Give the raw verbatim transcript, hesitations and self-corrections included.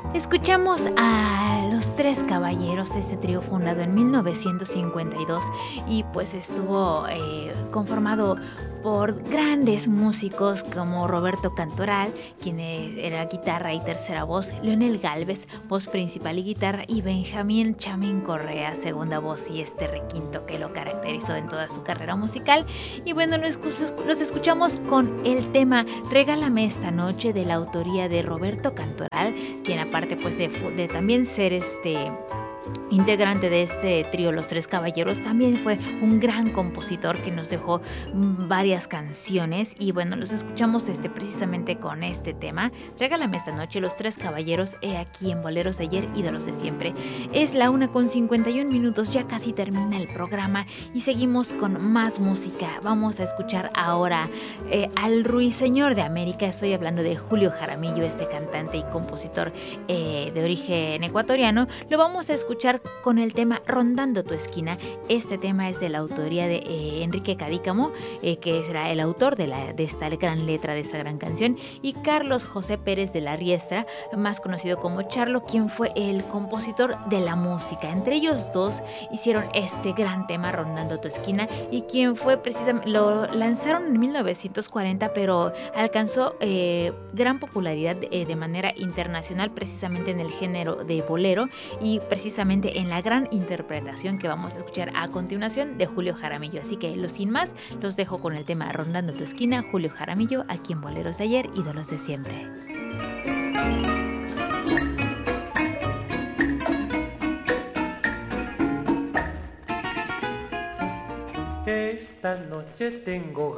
Escuchamos a Los Tres Caballeros, este trío fundado en mil novecientos cincuenta y dos y pues estuvo eh, conformado por grandes músicos como Roberto Cantoral, quien era guitarra y tercera voz, Leonel Gálvez, voz principal y guitarra, y Benjamín Chamín Correa, segunda voz y este requinto que lo caracterizó en toda su carrera musical. Y bueno, los escuchamos con el tema Regálame esta noche, de la autoría de Roberto Cantoral, quien aparte pues de, de también ser este integrante de este trío Los Tres Caballeros, también fue un gran compositor que nos dejó varias canciones. Y bueno, los escuchamos este, precisamente con este tema, Regálame esta noche, Los Tres Caballeros, he aquí en Boleros de Ayer, ídolos de siempre. Es la una con cincuenta y un minutos, ya casi termina el programa y seguimos con más música. Vamos a escuchar ahora eh, al Ruiseñor de América. Estoy hablando de Julio Jaramillo, este cantante y compositor eh, de origen ecuatoriano. Lo vamos a escuchar con el tema Rondando tu esquina. Este tema es de la autoría de eh, Enrique Cadícamo, eh, que será el autor de, la, de esta gran letra, de esta gran canción, y Carlos José Pérez de la Riestra, más conocido como Charlo, quien fue el compositor de la música. Entre ellos dos hicieron este gran tema Rondando tu esquina, y quien fue precisamente, lo lanzaron en mil novecientos cuarenta, pero alcanzó eh, gran popularidad eh, de manera internacional, precisamente en el género de bolero, y precisamente en la gran interpretación que vamos a escuchar a continuación de Julio Jaramillo. Así que, lo sin más, los dejo con el tema Rondando tu esquina, Julio Jaramillo, aquí en Boleros de Ayer, ídolos de siempre. Esta noche tengo